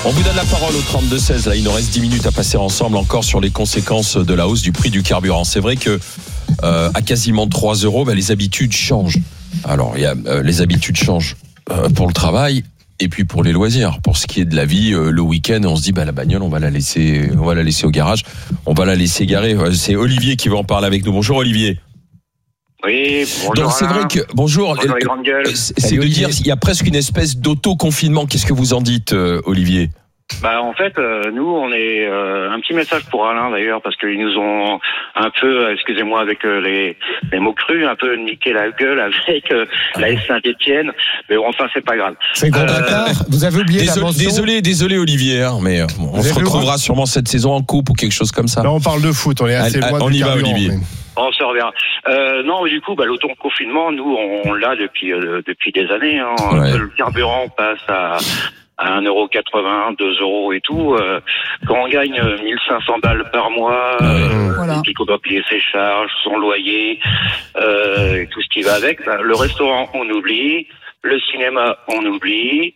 On vous donne la parole au 32-16. Là, il nous reste 10 minutes à passer ensemble encore sur les conséquences de la hausse du prix du carburant. C'est vrai que à quasiment 3 €, les habitudes changent. Alors, les habitudes changent pour le travail et puis pour les loisirs. Pour ce qui est de la vie, le week-end, on se dit la bagnole, on va la laisser au garage, on va la laisser garer. C'est Olivier qui va en parler avec nous. Bonjour Olivier. Oui, bonjour. Donc c'est vrai que bonjour les grandes gueules. C'est de dire il y a presque une espèce d'auto-confinement. Qu'est-ce que vous en dites, Olivier? En fait, nous, on est un petit message pour Alain d'ailleurs, parce qu'ils nous ont un peu, excusez-moi avec les mots crus, un peu niqué la gueule avec la S Saint-Étienne. Mais bon, enfin, c'est pas grave. C'est Dakar. Vous avez oublié la mention. Désolé Olivier, mais on se retrouvera sûrement cette saison en coupe ou quelque chose comme ça. Là, on parle de foot, on est assez loin. On y va, Olivier. Mais... On se reverra. Non, du coup, l'auto-confinement, nous, on l'a depuis des années. Ouais. Le carburant passe à 1,80 €, 2 € et tout. Quand on gagne 1500 balles par mois, et puis qu'on doit payer ses charges, son loyer, et tout ce qui va avec, le restaurant, on oublie. Le cinéma, on oublie.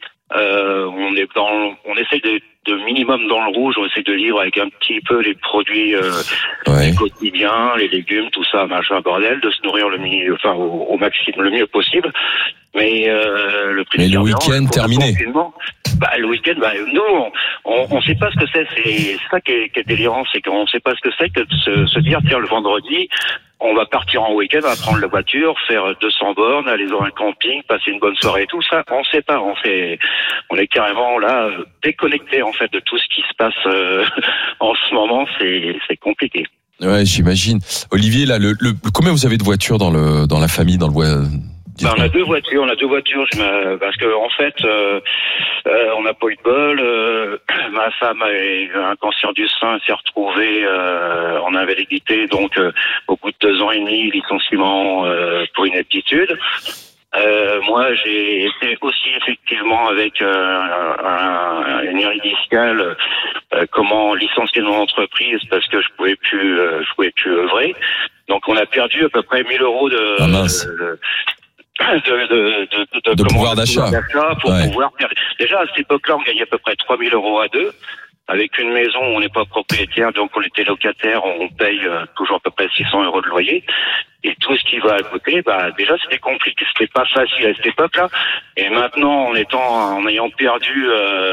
On essaie de minimum dans le rouge, on essaie de vivre avec un petit peu les produits du quotidien, les légumes, tout ça, machin, bordel, de se nourrir au maximum, le mieux possible. Mais le prix du carburant, le week-end terminé. Le week-end, nous, on sait pas ce que c'est. C'est ça qui est délirant, c'est qu'on sait pas ce que c'est que de se dire, tiens, le vendredi, on va partir en week-end, on va prendre la voiture, faire 200 bornes, aller dans un camping, passer une bonne soirée et tout ça. On sait pas. On est carrément là déconnecté en fait de tout ce qui se passe en ce moment. C'est compliqué. Ouais, j'imagine. Olivier, là, combien vous avez de voitures dans la famille, dans le on a deux voitures, parce que en fait, on n'a pas eu de bol. Ma femme a eu un cancer du sein, s'est retrouvée en invalidité, donc au bout de 2 ans et demi, licenciement pour inaptitude. Moi, j'ai été aussi effectivement avec une hernie discale, comment licencier mon entreprise parce que je pouvais plus œuvrer. Donc, on a perdu à peu près 1 000 € de pouvoir d'achat pour pouvoir faire. Déjà à cette époque-là, on gagnait à peu près 3 000 € à deux. Avec une maison où on n'est pas propriétaire, donc on était locataire, on paye toujours à peu près 600 € de loyer. Et tout ce qui va à côté, déjà c'était compliqué, c'était pas facile à cette époque-là. Et maintenant, en ayant perdu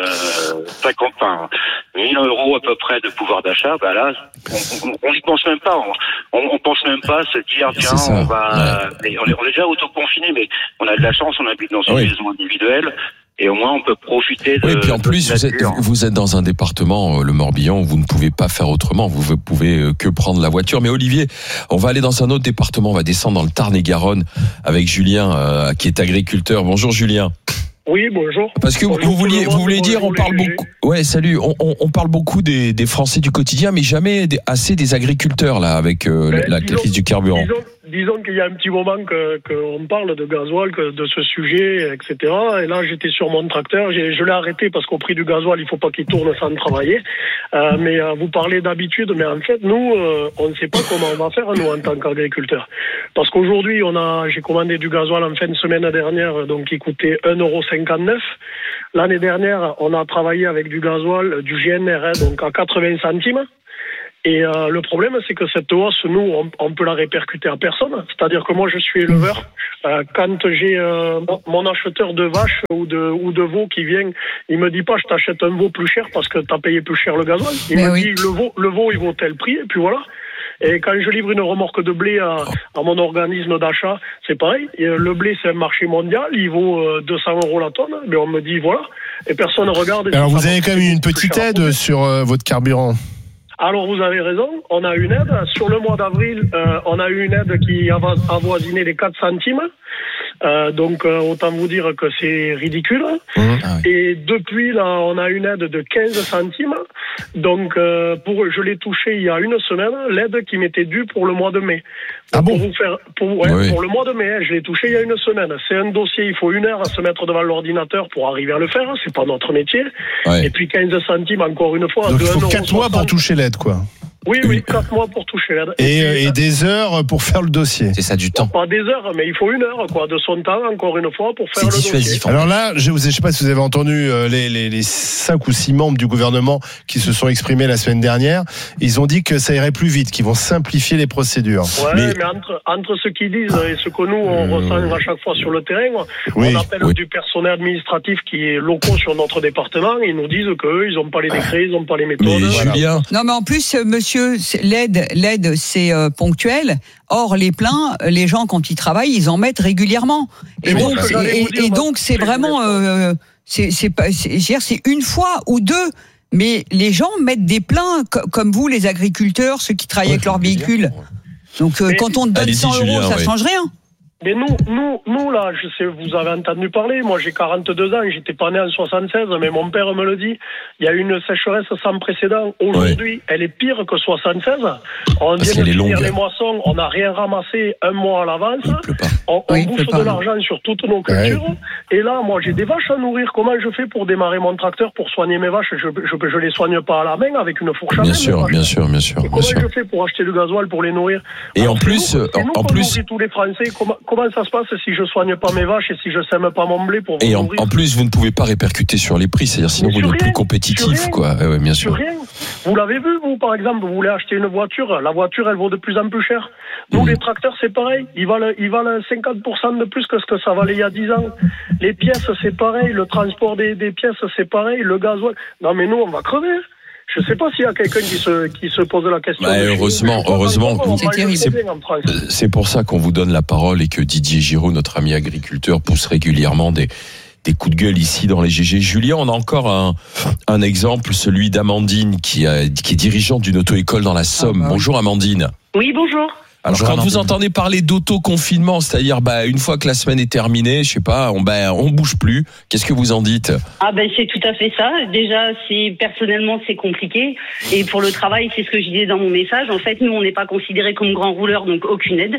1 000 € à peu près de pouvoir d'achat, là, on n'y pense même pas. On pense même pas à se dire, tiens, on va. Ouais. On est déjà autoconfiné, mais on a de la chance, on habite dans une maison individuelle. Et au moins, on peut profiter de... Oui, puis en plus, vous êtes dans un département, le Morbihan, où vous ne pouvez pas faire autrement. Vous pouvez que prendre la voiture. Mais Olivier, on va aller dans un autre département. On va descendre dans le Tarn-et-Garonne avec Julien, qui est agriculteur. Bonjour, Julien. Oui, bonjour. Parce que vous voulez dire, on parle beaucoup... Ouais, salut. On parle beaucoup des Français du quotidien, mais jamais assez des agriculteurs, là, avec la crise du carburant. Disons qu'il y a un petit moment qu'on parle de gasoil, de ce sujet, etc. Et là, j'étais sur mon tracteur. Je l'ai arrêté parce qu'au prix du gasoil, il faut pas qu'il tourne sans travailler. Mais vous parlez d'habitude, mais en fait, nous, on ne sait pas comment on va faire, nous, en tant qu'agriculteurs. Parce qu'aujourd'hui, j'ai commandé du gasoil en fin de semaine dernière, donc qui coûtait 1,59 €. L'année dernière, on a travaillé avec du gasoil, du GNR, donc à 80 centimes. Et le problème, c'est que cette hausse, nous, on peut la répercuter à personne. C'est-à-dire que moi, je suis éleveur. Quand j'ai mon acheteur de vaches ou de veaux qui vient, il me dit pas, je t'achète un veau plus cher parce que t'as payé plus cher le gasoil. Il me dit, le veau, il vaut tel prix, et puis voilà. Et quand je livre une remorque de blé à mon organisme d'achat, c'est pareil. Et le blé, c'est un marché mondial, il vaut 200 € la tonne. Mais on me dit, voilà. Et personne ne regarde. Alors, vous avez quand même eu une petite aide sur votre carburant. Alors vous avez raison, on a une aide. Sur le mois d'avril, on a eu une aide qui avoisinait les 4 centimes. Donc autant vous dire que c'est ridicule. Et depuis là, on a une aide de 15 centimes. Donc je l'ai touché il y a une semaine, l'aide qui m'était due pour le mois de mai. Pour le mois de mai, je l'ai touché il y a une semaine. C'est un dossier, il faut 1 heure à se mettre devant l'ordinateur pour arriver à le faire, c'est pas notre métier. Et puis 15 centimes encore une fois. Donc il faut 4 mois pour toucher l'aide, quoi. Oui, 4 mois pour toucher l'aide. Et des heures pour faire le dossier. C'est ça, du temps. Pas des heures, mais il faut 1 heure, quoi, de son temps, encore une fois, pour faire le dossier. Alors là, je sais pas si vous avez entendu les 5 ou 6 membres du gouvernement qui se sont exprimés la semaine dernière. Ils ont dit que ça irait plus vite, qu'ils vont simplifier les procédures. Ouais, mais entre ce qu'ils disent et ce que nous, on ressent à chaque fois sur le terrain, on appelle du personnel administratif qui est locaux sur notre département, et ils nous disent qu'eux, ils n'ont pas les décrets, ils n'ont pas les méthodes. Mais Julien. Non, mais en plus, monsieur, l'aide, c'est ponctuel. Or, les pleins, les gens, quand ils travaillent, ils en mettent régulièrement. Et donc, c'est vraiment, c'est une fois ou deux. Mais les gens mettent des pleins, comme vous, les agriculteurs, ceux qui travaillent avec leur véhicule. Donc, quand on te donne 100 €, ça change rien. Mais nous là, je sais, vous avez entendu parler, moi j'ai 42 ans, j'étais pas né en 76, mais mon père me le dit, il y a une sécheresse sans précédent. Aujourd'hui, elle est pire que 76. On vient de finir les moissons, on n'a rien ramassé un mois à l'avance. On bouffe de l'argent sur toutes nos cultures. Et là, moi j'ai des vaches à nourrir. Comment je fais pour démarrer mon tracteur, pour soigner mes vaches? Je les soigne pas à la main avec une fourche à main. Bien sûr. Comment je fais pour acheter du gasoil pour les nourrir? Et en plus, tous les Français, comment ça se passe si je soigne pas mes vaches et si je sème pas mon blé pour vous et nourrir? En plus, vous ne pouvez pas répercuter sur les prix, c'est-à-dire sinon vous n'êtes plus compétitif, quoi. Ouais, bien sûr. Rien. Vous l'avez vu, vous, par exemple, vous voulez acheter une voiture, la voiture, elle vaut de plus en plus cher. Nous, les tracteurs, c'est pareil. Ils valent 50% de plus que ce que ça valait il y a 10 ans. Les pièces, c'est pareil. Le transport des pièces, c'est pareil. Le gasoil. Non, mais nous, on va crever. Je ne sais pas s'il y a quelqu'un qui se pose la question. Heureusement. C'est terrible. C'est pour ça qu'on vous donne la parole et que Didier Giraud, notre ami agriculteur, pousse régulièrement des coups de gueule ici dans les GG. Julien, on a encore un exemple, celui d'Amandine qui est dirigeante d'une auto-école dans la Somme. Bonjour Amandine. Oui, bonjour. Alors quand vous entendez parler d'auto-confinement, c'est-à-dire une fois que la semaine est terminée, je sais pas, on bouge plus, qu'est-ce que vous en dites? C'est tout à fait ça. Déjà, personnellement c'est compliqué, et pour le travail, c'est ce que je disais dans mon message. En fait, nous on n'est pas considérés comme grands rouleurs, donc aucune aide.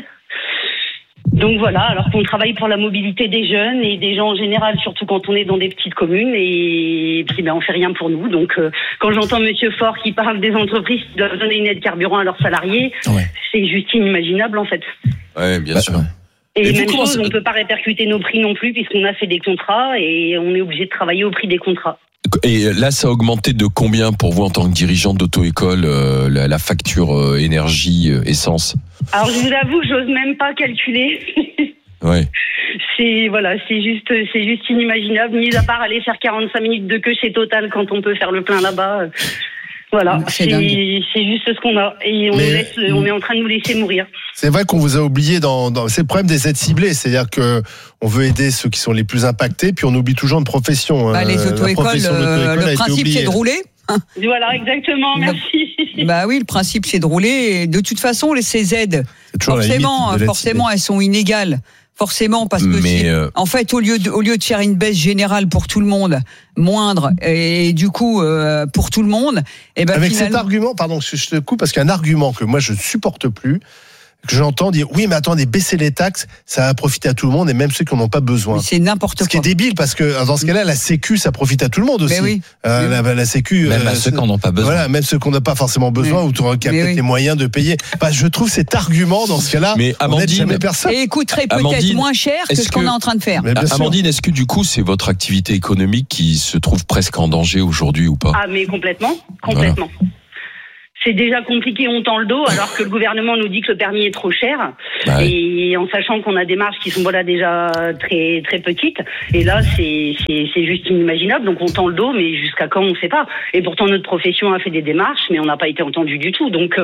Donc voilà, alors qu'on travaille pour la mobilité des jeunes et des gens en général, surtout quand on est dans des petites communes, et puis on fait rien pour nous. Donc quand j'entends Monsieur Faure qui parle des entreprises qui doivent donner une aide carburant à leurs salariés, c'est juste inimaginable en fait. Ouais, bien sûr. Et même chose, on ne peut pas répercuter nos prix non plus puisqu'on a fait des contrats et on est obligé de travailler au prix des contrats. Et là, ça a augmenté de combien pour vous en tant que dirigeante d'auto-école, la facture énergie, essence? Alors je vous avoue, j'ose même pas calculer. Ouais. C'est juste inimaginable, mis à part aller faire 45 minutes de queue chez Total quand on peut faire le plein là-bas. Voilà, c'est juste ce qu'on a. Et on est en train de nous laisser mourir. C'est vrai qu'on vous a oublié c'est le problème des aides ciblées. C'est-à-dire qu'on veut aider ceux qui sont les plus impactés, puis on oublie toujours une profession. Les auto-écoles, le principe c'est de rouler. Voilà, exactement, merci. Oui, le principe c'est de rouler. Et de toute façon, ces aides, forcément, elles sont inégales. Forcément, parce que en fait, au lieu de faire une baisse générale pour tout le monde, moindre, et du coup pour tout le monde, avec cet argument, pardon, je te coupe, parce qu'il y a un argument que moi je ne supporte plus, que j'entends dire oui, mais attendez, baisser les taxes, ça va profiter à tout le monde et même ceux qui n'en ont pas besoin. Mais c'est n'importe quoi. Ce qui est débile, parce que dans ce cas-là, la Sécu, ça profite à tout le monde aussi. Mais oui. La Sécu, même à ceux qui n'en ont pas besoin. Voilà, même ceux qui n'ont pas forcément besoin ou qui ont peut-être les moyens de payer. Je trouve cet argument dans ce cas-là, on n'aide jamais personne. Et coûterait peut-être moins cher que ce qu'on est en train de faire. Amandine, est-ce que du coup, c'est votre activité économique qui se trouve presque en danger aujourd'hui ou pas? Ah, mais complètement. Voilà. C'est déjà compliqué, on tend le dos, alors que le gouvernement nous dit que le permis est trop cher. Et en sachant qu'on a des marges qui sont déjà très très petites. Et là, c'est juste inimaginable. Donc on tend le dos, mais jusqu'à quand, on ne sait pas. Et pourtant, notre profession a fait des démarches, mais on n'a pas été entendu du tout. Donc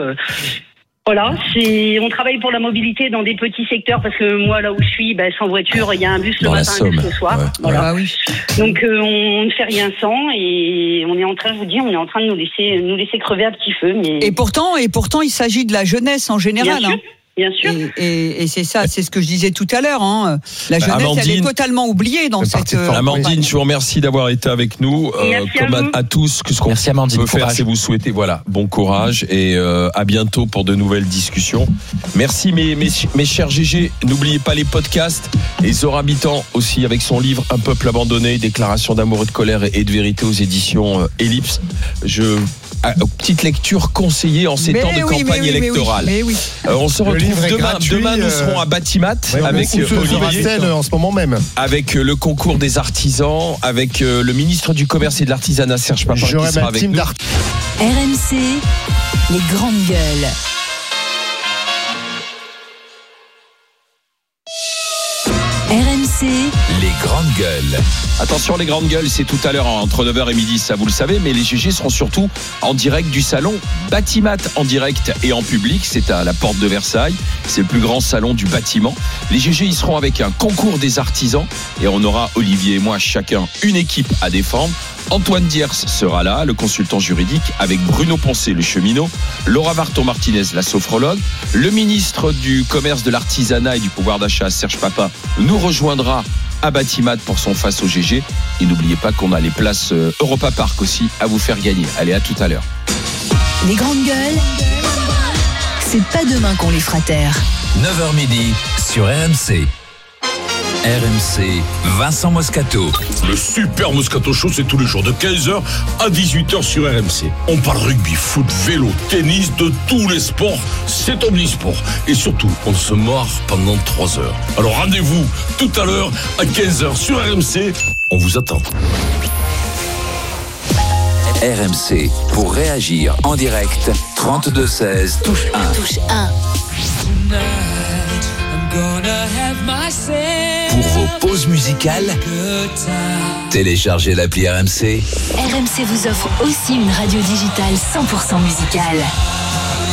voilà, on travaille pour la mobilité dans des petits secteurs, parce que moi, là où je suis, sans voiture, il y a un bus le matin, un bus le soir. Ouais. Voilà. Donc on ne fait rien sans, et on est en train de nous laisser crever à petit feu. Mais... Et pourtant, il s'agit de la jeunesse en général. Bien sûr. Et c'est ça, c'est ce que je disais tout à l'heure. La jeunesse, Amandine, elle est totalement oubliée dans cette. Amandine, je vous remercie d'avoir été avec nous. Comme à tous, ce qu'on peut faire, c'est vous souhaiter bon courage et à bientôt pour de nouvelles discussions. Merci mes chers GG. N'oubliez pas les podcasts. Et Zora Habitant aussi avec son livre Un peuple abandonné, déclaration d'amour et de colère et de vérité aux éditions Ellipse. Je petite lecture conseillée en ces temps de campagne électorale. On se retrouve demain. Demain, nous serons à Batimat avec Olivier en ce moment même. Avec le concours des artisans, avec le ministre du Commerce et de l'Artisanat, Serge Papin, qui sera avec nous. RMC, les grandes gueules. RMC, les grandes gueules. Attention, les grandes gueules, c'est tout à l'heure entre 9h et midi, ça vous le savez, mais les GG seront surtout en direct du salon Batimat, en direct et en public. C'est à la porte de Versailles, c'est le plus grand salon du bâtiment. Les GG y seront avec un concours des artisans et on aura, Olivier et moi, chacun une équipe à défendre. Antoine Diers sera là, le consultant juridique, avec Bruno Poncé, le cheminot, Laura Varton-Martinez, la sophrologue, le ministre du Commerce, de l'Artisanat et du Pouvoir d'achat, Serge Papin, nous rejoindra à Batimat pour son face au GG. Et n'oubliez pas qu'on a les places Europa Park aussi à vous faire gagner. Allez, à tout à l'heure. Les grandes gueules, c'est pas demain qu'on les fera taire. 9h midi sur RMC. RMC, Vincent Moscato. Le super Moscato Show, c'est tous les jours de 15h à 18h sur RMC. On parle rugby, foot, vélo, tennis, de tous les sports. C'est omnisport. Et surtout, on se marre pendant 3 heures. Alors rendez-vous tout à l'heure à 15h sur RMC. On vous attend. RMC, pour réagir en direct, 32-16, touche 1. Touche 1. Pour vos pauses musicales, téléchargez l'appli RMC. RMC vous offre aussi une radio digitale 100% musicale.